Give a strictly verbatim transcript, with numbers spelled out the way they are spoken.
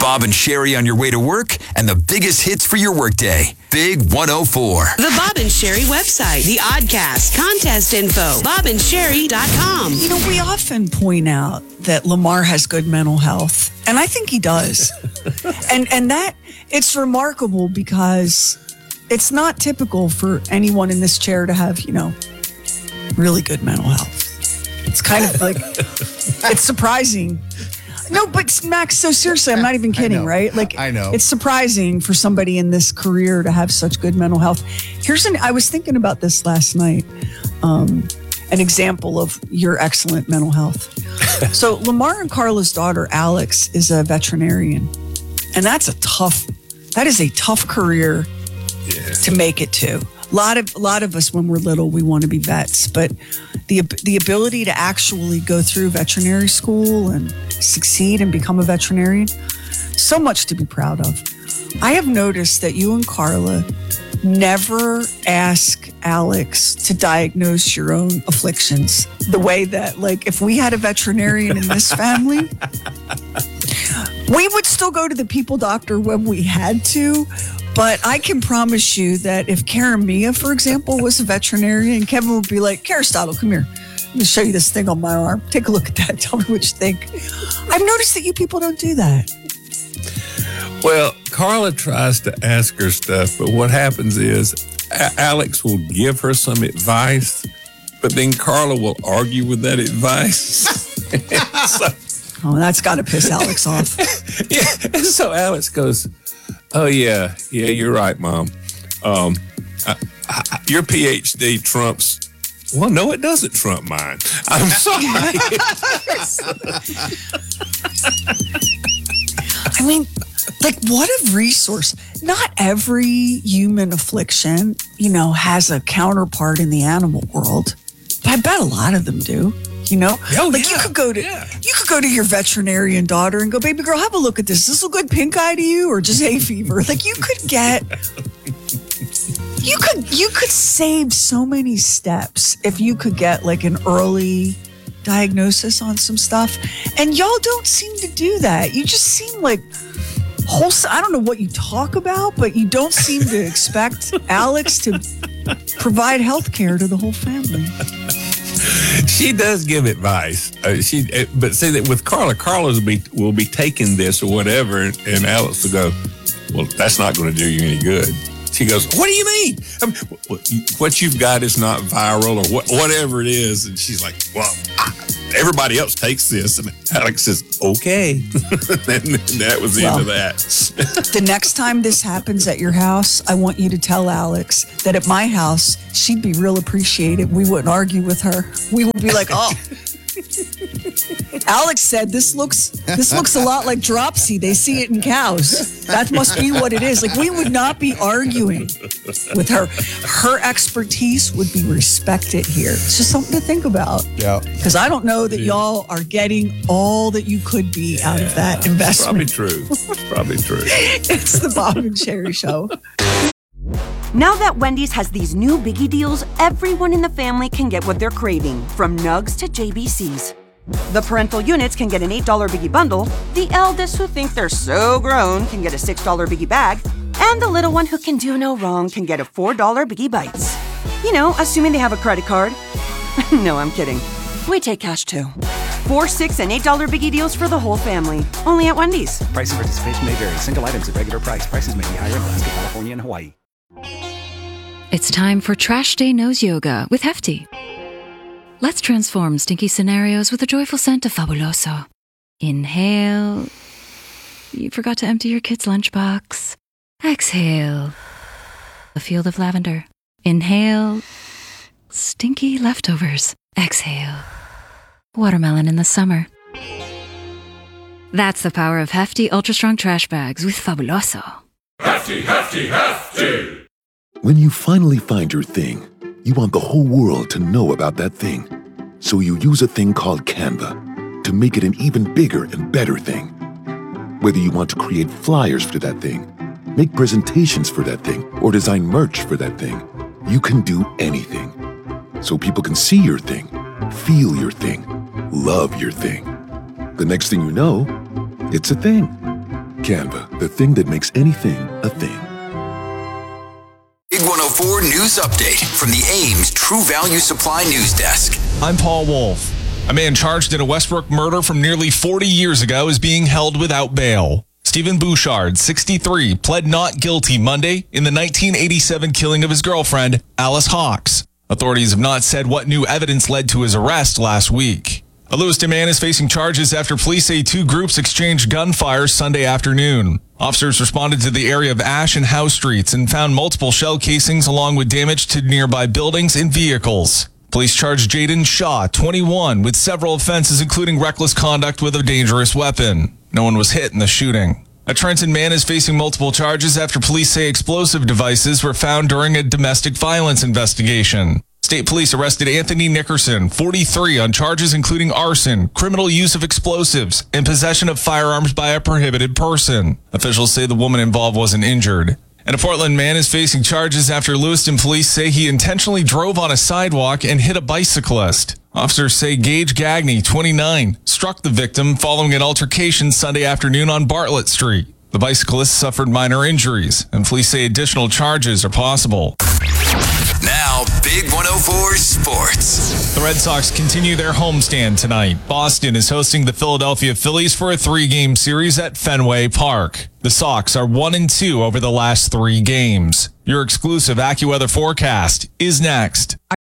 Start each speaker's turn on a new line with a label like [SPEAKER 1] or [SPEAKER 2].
[SPEAKER 1] Bob and Sherry on your way to work and the biggest hits for your workday. Big one oh four.
[SPEAKER 2] The Bob and Sherry website, the Oddcast, contest info, bob and sherry dot com.
[SPEAKER 3] You know, we often point out that Lamar has good mental health, and I think he does. and and that, it's remarkable because it's not typical for anyone in this chair to have, you know, really good mental health. It's kind of like, it's surprising. No, but Max, so seriously, I'm not even kidding, right? Like,
[SPEAKER 4] I know.
[SPEAKER 3] It's surprising for somebody in this career to have such good mental health. Here's an, I was thinking about this last night, um, an example of your excellent mental health. So Lamar and Carla's daughter, Alex, is a veterinarian. And that's a tough, that is a tough career yeah. to make it to. A lot of, a lot of us, when we're little, we want to be vets, but the the ability to actually go through veterinary school and succeed and become a veterinarian, so much to be proud of. I have noticed that you and Carla never ask Alex to diagnose your own afflictions the way that, like, if we had a veterinarian in this family, we would still go to the people doctor when we had to. But I can promise you that if Karen Mia, for example, was a veterinarian, Kevin would be like, Aristotle, come here. Let me show you this thing on my arm. Take a look at that. Tell me what you think. I've noticed that you people don't do that.
[SPEAKER 5] Well, Carla tries to ask her stuff, but what happens is a- Alex will give her some advice, but then Carla will argue with that advice. so,
[SPEAKER 3] oh, that's got to piss Alex off.
[SPEAKER 5] Yeah, and so Alex goes, oh, yeah, yeah, you're right, Mom. Um, I, I, your P H D trumps, well, no, it doesn't trump mine. I'm sorry.
[SPEAKER 3] I mean, like, what a resource. Not every human affliction, you know, has a counterpart in the animal world. But I bet a lot of them do. You know,
[SPEAKER 5] oh,
[SPEAKER 3] like
[SPEAKER 5] yeah.
[SPEAKER 3] you could go to
[SPEAKER 5] yeah.
[SPEAKER 3] you could go to your veterinarian daughter and go, baby girl, have a look at this. Is this a good pink eye to you or just hay fever? Like you could get, you could you could save so many steps if you could get like an early diagnosis on some stuff. And y'all don't seem to do that. You just seem like wholesome. I don't know what you talk about, but you don't seem to expect Alex to provide health care to the whole family.
[SPEAKER 5] She does give advice. Uh, she, uh, but see that with Carla, Carla will be, will be taking this or whatever, and, and Alex will go, well, that's not going to do you any good. She goes, what do you mean? I mean what you've got is not viral or what, whatever it is. And she's like, well, I, everybody else takes this. And Alex says, okay. And that was the well, end of that.
[SPEAKER 3] The next time this happens at your house, I want you to tell Alex that at my house, she'd be real appreciative. We wouldn't argue with her. We would be like, oh. Alex said this looks this looks a lot like dropsy. They see it in cows. That must be what it is. Like we would not be arguing with her. Her expertise would be respected here. It's just something to think about.
[SPEAKER 4] Yeah.
[SPEAKER 3] Because I don't know that y'all are getting all that you could be out of that investment.
[SPEAKER 5] It's probably true. It's probably true.
[SPEAKER 3] It's the Bob and Sherry Show.
[SPEAKER 6] Now that Wendy's has these new biggie deals, everyone in the family can get what they're craving, from nugs to J B Cs. The parental units can get an eight dollar biggie bundle, the eldest who think they're so grown can get a six dollar biggie bag, and the little one who can do no wrong can get a four dollar biggie bites. You know, assuming they have a credit card. No, I'm kidding. We take cash too. Four, six, and eight dollar biggie deals for the whole family. Only at Wendy's.
[SPEAKER 7] Price and participation may vary. Single items at regular price. Prices may be higher in Alaska, California, and Hawaii.
[SPEAKER 8] It's time for Trash Day Nose Yoga with Hefty. Let's transform stinky scenarios with a joyful scent of Fabuloso. Inhale. You forgot to empty your kid's lunchbox. Exhale. A field of lavender. Inhale. Stinky leftovers. Exhale. Watermelon in the summer. That's the power of Hefty Ultra Strong Trash Bags with Fabuloso.
[SPEAKER 9] Hefty, Hefty, Hefty!
[SPEAKER 10] When you finally find your thing, you want the whole world to know about that thing. So you use a thing called Canva to make it an even bigger and better thing. Whether you want to create flyers for that thing, make presentations for that thing, or design merch for that thing, you can do anything. So people can see your thing, feel your thing, love your thing. The next thing you know, it's a thing. Canva, the thing that makes anything a thing.
[SPEAKER 1] Big one oh four News Update from the Ames True Value Supply News Desk.
[SPEAKER 4] I'm Paul Wolf. A man charged in a Westbrook murder from nearly forty years ago is being held without bail. Stephen Bouchard, sixty-three, pled not guilty Monday in the nineteen eighty-seven killing of his girlfriend, Alice Hawks. Authorities have not said what new evidence led to his arrest last week. A Lewiston man is facing charges after police say two groups exchanged gunfire Sunday afternoon. Officers responded to the area of Ash and Howe Streets and found multiple shell casings along with damage to nearby buildings and vehicles. Police charged Jaden Shaw, twenty-one, with several offenses, including reckless conduct with a dangerous weapon. No one was hit in the shooting. A Trenton man is facing multiple charges after police say explosive devices were found during a domestic violence investigation. State police arrested Anthony Nickerson, forty-three, on charges including arson, criminal use of explosives, and possession of firearms by a prohibited person. Officials say the woman involved wasn't injured. And a Portland man is facing charges after Lewiston police say he intentionally drove on a sidewalk and hit a bicyclist. Officers say Gage Gagney, twenty-nine, struck the victim following an altercation Sunday afternoon on Bartlett Street. The bicyclist suffered minor injuries, and police say additional charges are possible.
[SPEAKER 1] Now, Big one oh four Sports.
[SPEAKER 4] The Red Sox continue their homestand tonight. Boston is hosting the Philadelphia Phillies for a three-game series at Fenway Park. The Sox are one and two over the last three games. Your exclusive AccuWeather forecast is next.